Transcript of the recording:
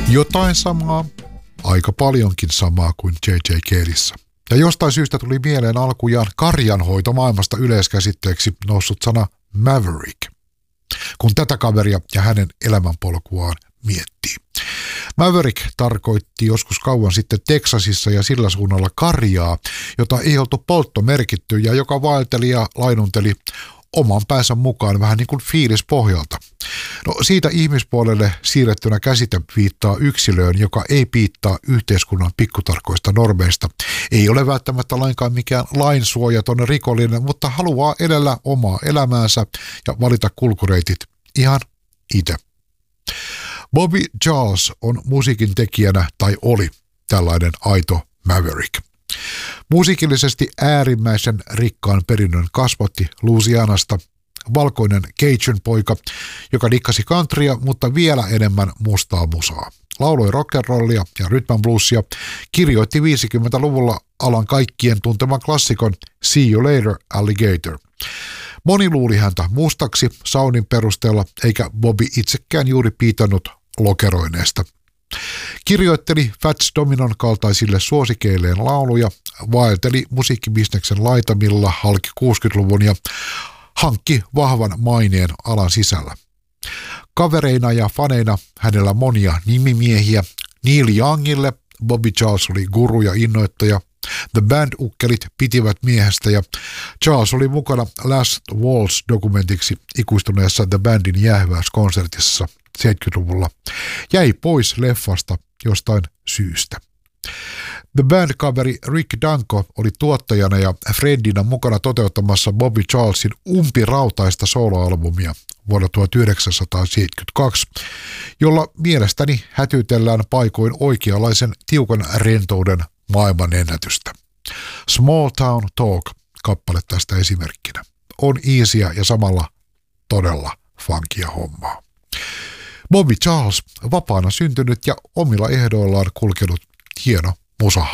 Jotain samaa, aika paljonkin samaa kuin J.J. Caleissa. Ja jostain syystä tuli mieleen alkujaan karjanhoito maailmasta yleiskäsitteeksi noussut sana Maverick, kun tätä kaveria ja hänen elämänpolkuaan miettii. Maverick tarkoitti joskus kauan sitten Teksasissa ja sillä suunnalla karjaa, jota ei oltu polttomerkitty ja joka vaelteli ja lainunteli oman päänsä mukaan vähän niin kuin fiilispohjalta. No siitä ihmispuolelle siirrettynä käsite viittaa yksilöön, joka ei piittaa yhteiskunnan pikkutarkoista normeista. Ei ole välttämättä lainkaan mikään lainsuojaton rikollinen, mutta haluaa elellä omaa elämäänsä ja valita kulkureitit ihan itse. Bobby Charles on musiikin tekijänä tai oli tällainen aito Maverick. Musiikillisesti äärimmäisen rikkaan perinnön kasvatti Louisianasta valkoinen Cajun-poika, joka dikkasi countrya, mutta vielä enemmän mustaa musaa. Lauloi rock'n'rollia ja rhythm and bluesia, kirjoitti 50-luvulla alan kaikkien tunteman klassikon See You Later, Alligator. Moni luuli häntä mustaksi soundin perusteella, eikä Bobby itsekään juuri piitannut lokeroineesta. Kirjoitteli Fats Dominon kaltaisille suosikeilleen lauluja, vaelteli musiikkibisneksen laitamilla halki 60-luvun ja hankki vahvan maineen alan sisällä. Kavereina ja faneina hänellä monia nimimiehiä. Neil Youngille Bobby Charles oli guru ja innoittaja. The Band-ukkelit pitivät miehestä ja Charles oli mukana Last Waltz-dokumentiksi ikuistuneessa The Bandin jäähyväiskonsertissa 70-luvulla. Jäi pois leffasta jostain syystä. The Band-kaveri Rick Danko oli tuottajana ja Freddinä mukana toteuttamassa Bobby Charlesin umpirautaista soloalbumia vuonna 1972, jolla mielestäni hätytellään paikoin oikeanlaisen tiukan rentouden maailmanennätystä. Small Town Talk -kappale tästä esimerkkinä. On easyä ja samalla todella funkia hommaa. Bobby Charles, vapaana syntynyt ja omilla ehdoillaan kulkenut hieno musa